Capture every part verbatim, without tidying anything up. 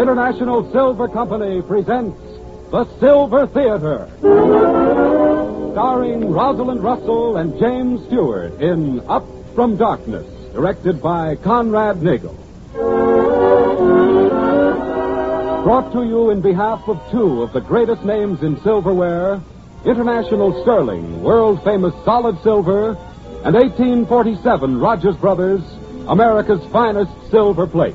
International Silver Company presents The Silver Theater, starring Rosalind Russell and James Stewart in Up from Darkness, directed by Conrad Nagel. Brought to you in behalf of two of the greatest names in silverware, International Sterling, world-famous solid silver, and eighteen forty-seven Rogers Brothers, America's finest silver plate.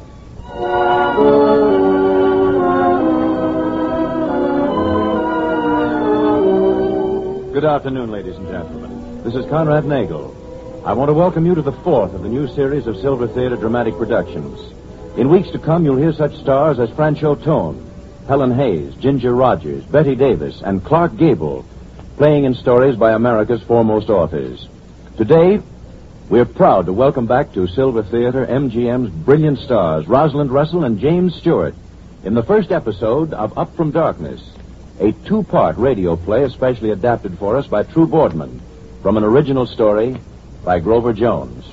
Good afternoon, ladies and gentlemen. This is Conrad Nagel. I want to welcome you to the fourth of the new series of Silver Theater dramatic productions. In weeks to come, you'll hear such stars as Francho Tone, Helen Hayes, Ginger Rogers, Betty Davis, and Clark Gable, playing in stories by America's foremost authors. Today, we're proud to welcome back to Silver Theater M G M's brilliant stars, Rosalind Russell and James Stewart, in the first episode of Up from Darkness, a two-part radio play especially adapted for us by True Boardman, from an original story by Grover Jones.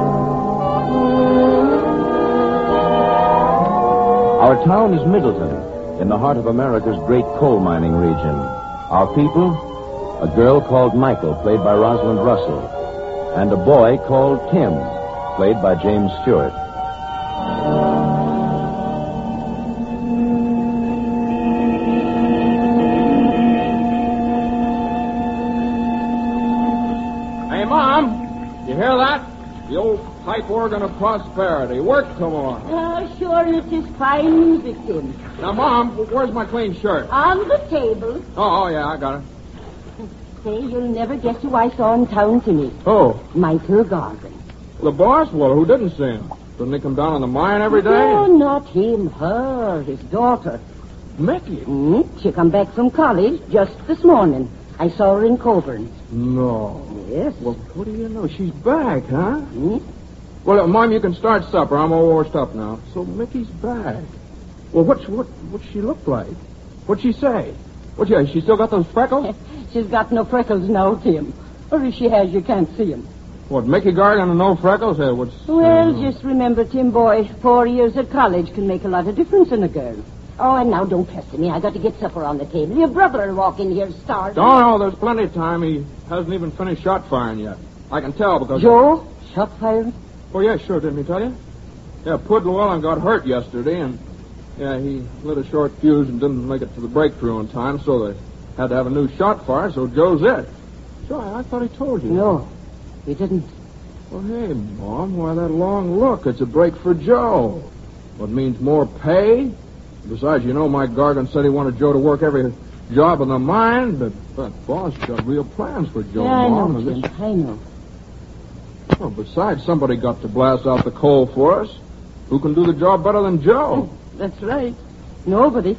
Our town is Middleton, in the heart of America's great coal mining region. Our people, a girl called Michael, played by Rosalind Russell, and a boy called Tim, played by James Stewart. Hey, Mom, you hear that? The old pipe organ of prosperity. Work tomorrow. Oh, sure, it is fine music, Tim. Now, Mom, where's my clean shirt? On the table. Oh, oh yeah, I got it. Say, you'll never guess who I saw in town tonight. Oh, Michael Gargan. the boss? Well, who didn't see him? Doesn't he come down on the mine every day? Oh, not him, her, his daughter. Mickey? Hmm? She come back from college just this morning. I saw her in Coburn. No. Yes. Well, what do you know? She's back, huh? Hmm? Well, uh, Mom, you can start supper. I'm all washed up now. So Mickey's back. Well, what's what? What's she look like? What'd she say? What? She, she still got those freckles? She's got no freckles now, Tim. Or if she has, you can't see them. What? Mickey Gargan and no freckles? Hey, what's? Well, uh, just remember, Tim, boy, four years at college can make a lot of difference in a girl. Oh, and now don't pester me. I got to get supper on the table. Your brother will walk in here starving. Oh, no, there's plenty of time. He hasn't even finished shot firing yet. I can tell because... Joe? Shot firing? Oh, yeah, sure, didn't he tell you? Yeah, Pud Llewellyn got hurt yesterday, and, yeah, he lit a short fuse and didn't make it to the breakthrough in time, so they had to have a new shot fired, so Joe's it. So I, I thought he told you. No, he didn't. Well, hey, Mom, why that long look? It's a break for Joe. What means more pay? Besides, you know, Mike Gargan said he wanted Joe to work every job in the mine, but that boss got real plans for Joe, Yeah, I Mom. know, and Tim. this- I know. Well, besides, somebody got to blast out the coal for us. Who can do the job better than Joe? That's right. Nobody.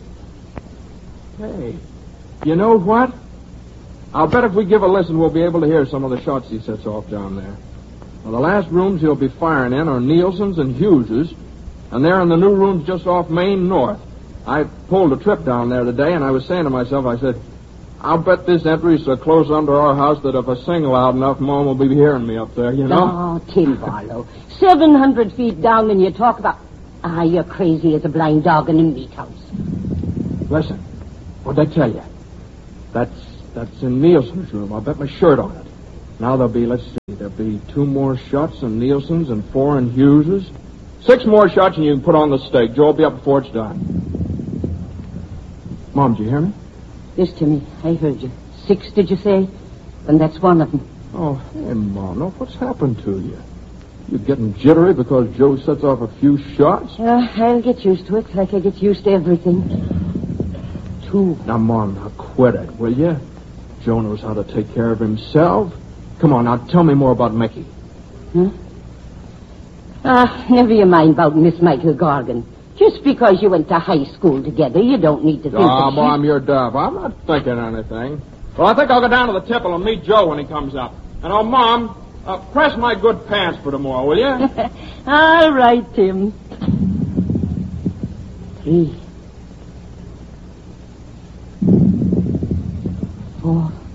Hey, you know what? I'll bet if we give a listen, we'll be able to hear some of the shots he sets off down there. Well, the last rooms he'll be firing in are Nielsen's and Hughes's, and they're in the new rooms just off Main North. I pulled a trip down there today, and I was saying to myself, I said, I'll bet this entry's so close under our house that if I sing loud enough, Mom will be hearing me up there, you know? Oh, Tim Barlow. Seven hundred feet down and you talk about... Ah, you're crazy as a blind dog in a meat house. Listen, what'd I tell you? That's that's in Nielsen's room. I'll bet my shirt on it. Now there'll be, let's see, there'll be two more shots in Nielsen's and four in Hughes's. Six more shots and you can put on the steak. Joe will be up before it's done. Mom, did you hear me? Yes, Timmy, I heard you. Six, did you say? And that's one of them. Oh, hey, Mom, no, what's happened to you? You getting jittery because Joe sets off a few shots? Uh, I'll get used to it, like I get used to everything. Two. Now, Mom, now quit it, will you? Joe knows how to take care of himself. Come on, now tell me more about Mickey. Hmm? Ah, never you mind about Miss Michael Gargan. Just because you went to high school together, you don't need to think Oh, that she- Mom, you're deaf. I'm not thinking anything. Well, I think I'll go down to the Tipple and meet Joe when he comes up. And, oh, Mom, uh, press my good pants for tomorrow, will you? All right, Tim. Three. Four.